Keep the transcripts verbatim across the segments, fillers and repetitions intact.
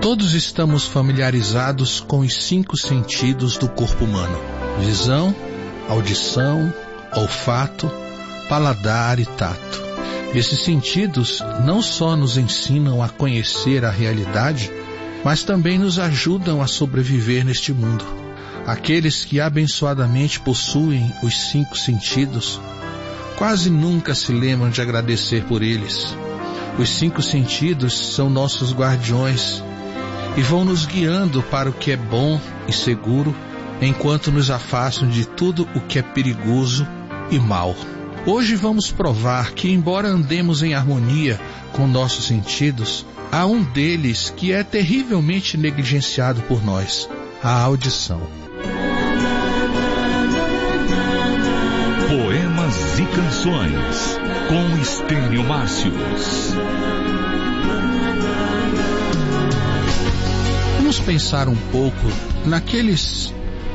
Todos estamos familiarizados com os cinco sentidos do corpo humano: visão, audição, olfato, paladar e tato. Esses sentidos não só nos ensinam a conhecer a realidade, mas também nos ajudam a sobreviver neste mundo. Aqueles que abençoadamente possuem os cinco sentidos quase nunca se lembram de agradecer por eles. Os cinco sentidos são nossos guardiões e vão nos guiando para o que é bom e seguro, enquanto nos afastam de tudo o que é perigoso e mal. Hoje vamos provar que, embora andemos em harmonia com nossos sentidos, há um deles que é terrivelmente negligenciado por nós: a audição. Poemas e canções com Estênio Márcios. Vamos pensar um pouco naqueles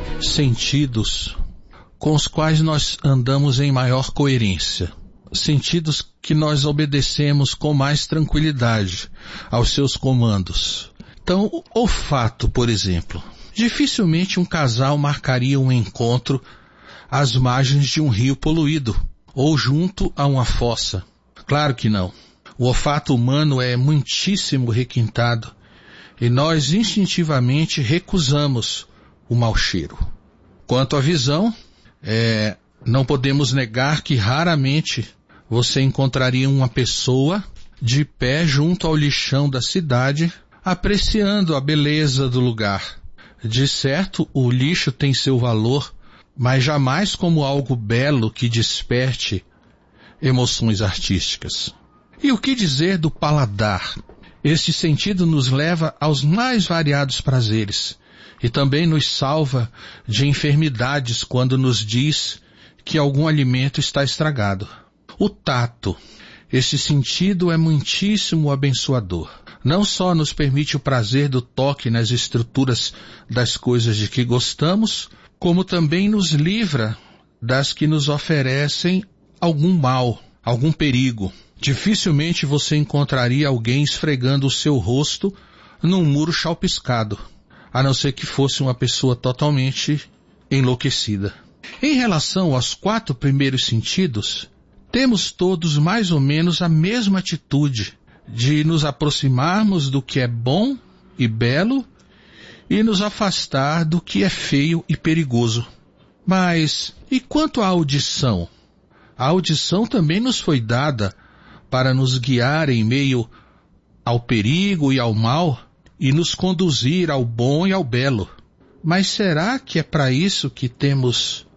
sentidos com os quais nós andamos em maior coerência. Sentidos que nós obedecemos com mais tranquilidade aos seus comandos. Então, o olfato, por exemplo. Dificilmente um casal marcaria um encontro às margens de um rio poluído ou junto a uma fossa. Claro que não. O olfato humano é muitíssimo requintado e nós instintivamente recusamos o mau cheiro. Quanto à visão, é, não podemos negar que raramente você encontraria uma pessoa de pé junto ao lixão da cidade, apreciando a beleza do lugar. De certo, o lixo tem seu valor, mas jamais como algo belo que desperte emoções artísticas. E o que dizer do paladar? Este sentido nos leva aos mais variados prazeres e também nos salva de enfermidades quando nos diz que algum alimento está estragado. O tato. Esse sentido é muitíssimo abençoador. Não só nos permite o prazer do toque nas estruturas das coisas de que gostamos, como também nos livra das que nos oferecem algum mal, algum perigo. Dificilmente você encontraria alguém esfregando o seu rosto num muro chalpiscado, a não ser que fosse uma pessoa totalmente enlouquecida. Em relação aos quatro primeiros sentidos, temos todos mais ou menos a mesma atitude de nos aproximarmos do que é bom e belo e nos afastar do que é feio e perigoso. Mas e quanto à audição? A audição também nos foi dada para nos guiar em meio ao perigo e ao mal e nos conduzir ao bom e ao belo. Mas será que é para isso que temos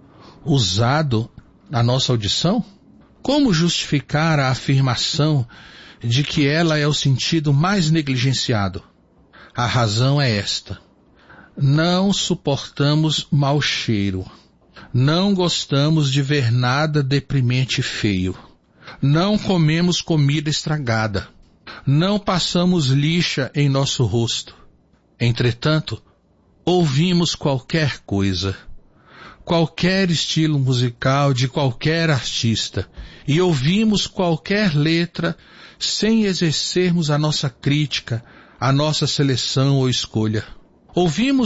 usado a nossa audição? Como justificar a afirmação de que ela é o sentido mais negligenciado? A razão é esta: não suportamos mau cheiro, não gostamos de ver nada deprimente e feio, não comemos comida estragada, não passamos lixa em nosso rosto. Entretanto, ouvimos qualquer coisa, qualquer estilo musical de qualquer artista, e ouvimos qualquer letra sem exercermos a nossa crítica, a nossa seleção ou escolha. Ouvimos